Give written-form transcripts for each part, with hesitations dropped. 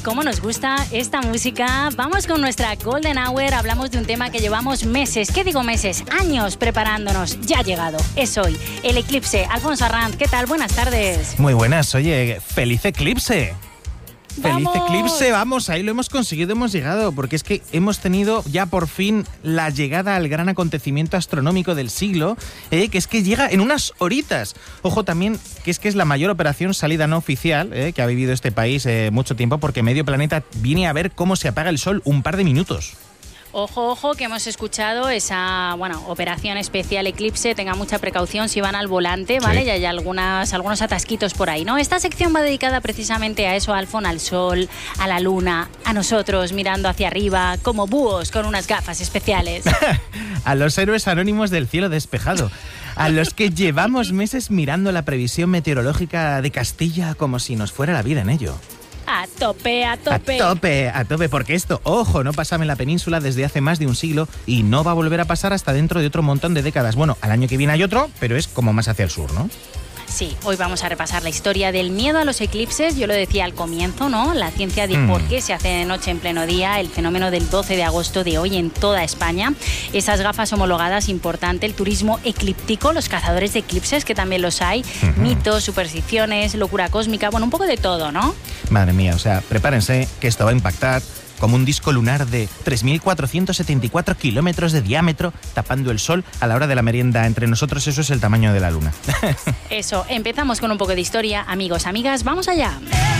Cómo nos gusta esta música. Vamos con nuestra Golden Hour. Hablamos de un tema que llevamos meses, ¿qué digo meses? Años preparándonos. Ya ha llegado, es hoy. El eclipse. Alfonso Arranz, ¿qué tal? Buenas tardes. Muy buenas, oye, ¡feliz eclipse! ¡Feliz ¡Vamos! eclipse! Vamos, ahí lo hemos conseguido, hemos llegado, porque es que hemos tenido ya por fin la llegada al gran acontecimiento astronómico del siglo, que es que llega en unas horitas. Ojo también, que es la mayor operación salida no oficial que ha vivido este país mucho tiempo, porque medio planeta viene a ver cómo se apaga el sol un par de minutos. Ojo, que hemos escuchado esa, operación especial eclipse. Tengan mucha precaución si van al volante, ¿vale? Sí. Y hay algunos atasquitos por ahí, ¿no? Esta sección va dedicada precisamente a eso, Alfon, al sol, a la luna, a nosotros mirando hacia arriba, como búhos con unas gafas especiales. A los héroes anónimos del cielo despejado. A los que llevamos meses mirando la previsión meteorológica de Castilla como si nos fuera la vida en ello. A tope. A tope, porque esto, ojo, no pasaba en la península desde hace más de un siglo y no va a volver a pasar hasta dentro de otro montón de décadas. Bueno, al año que viene hay otro, pero es como más hacia el sur, ¿no? Sí, hoy vamos a repasar la historia del miedo a los eclipses. Yo lo decía al comienzo, ¿no? La ciencia de por qué se hace de noche en pleno día, el fenómeno del 12 de agosto de hoy en toda España, esas gafas homologadas, importante, el turismo eclíptico, los cazadores de eclipses, que también los hay, mitos, supersticiones, locura cósmica, un poco de todo, ¿no? Madre mía, o sea, prepárense que esto va a impactar como un disco lunar de 3.474 kilómetros de diámetro tapando el sol a la hora de la merienda. Entre nosotros eso es el tamaño de la luna. Eso, empezamos con un poco de historia. Amigos, amigas, ¡vamos allá!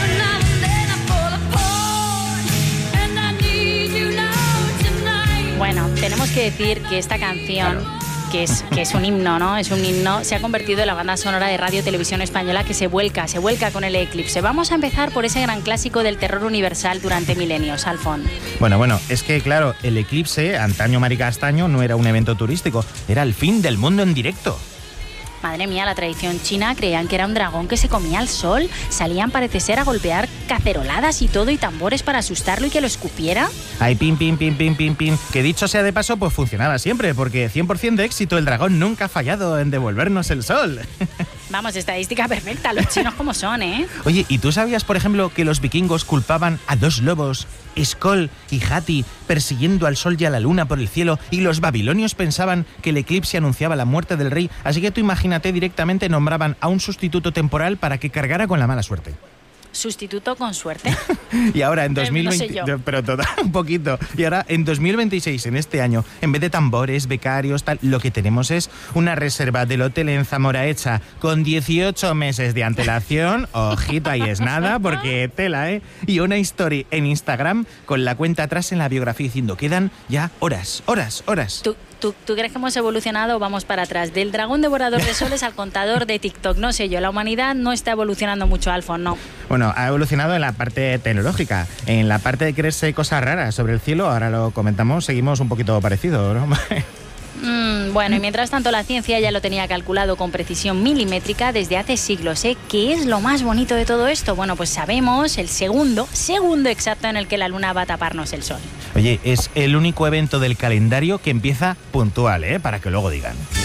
Bueno, tenemos que decir que esta canción... Que es un himno, ¿no? Es un himno, se ha convertido en la banda sonora de Radio Televisión Española que se vuelca con el eclipse. Vamos a empezar por ese gran clásico del terror universal durante milenios, Alfon. Bueno, es que claro, el eclipse, antaño maricastaño, no era un evento turístico, era el fin del mundo en directo. Madre mía, la tradición china creían que era un dragón que se comía al sol. Salían, parece ser, a golpear caceroladas y todo y tambores para asustarlo y que lo escupiera. Ay, pim. Que dicho sea de paso, pues funcionaba siempre, porque 100% de éxito, el dragón nunca ha fallado en devolvernos el sol. Vamos, estadística perfecta, los chinos como son, ¿eh? Oye, ¿y tú sabías, por ejemplo, que los vikingos culpaban a dos lobos, Skoll y Hati, persiguiendo al sol y a la luna por el cielo, y los babilonios pensaban que el eclipse anunciaba la muerte del rey? Así que tú imagínate, directamente nombraban a un sustituto temporal para que cargara con la mala suerte. Sustituto con suerte. Y ahora en No 2020, sé yo. pero todo un poquito. Y ahora en 2026, en este año, en vez de tambores, becarios, tal, lo que tenemos es una reserva del hotel en Zamora hecha con 18 meses de antelación. Ojito, ahí es nada, porque tela, ¿eh? Y una story en Instagram con la cuenta atrás en la biografía diciendo quedan ya horas. ¿Tú crees que hemos evolucionado o vamos para atrás? Del dragón devorador de soles al contador de TikTok. No sé yo, la humanidad no está evolucionando mucho, Alfon, no. Bueno, ha evolucionado en la parte tecnológica. En la parte de creerse cosas raras sobre el cielo, ahora lo comentamos, seguimos un poquito parecido, ¿no? Bueno, y mientras tanto la ciencia ya lo tenía calculado con precisión milimétrica desde hace siglos, ¿eh? ¿Qué es lo más bonito de todo esto? Bueno, pues sabemos el segundo exacto en el que la luna va a taparnos el sol. Oye, es el único evento del calendario que empieza puntual, para que luego digan.